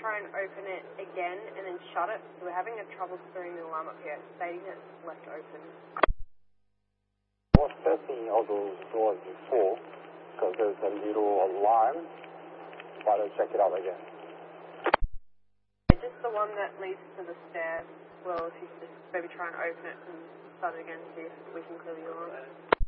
try and open it again and then shut it. We're having a trouble screwing the alarm up here. It's stating it's left open. I was testing all those doors before because there's a little alarm, but I'll check it out again. Just the one that leads to the stairs. Well, if you could just maybe try and open it and start it again, see if we can clear the alarm.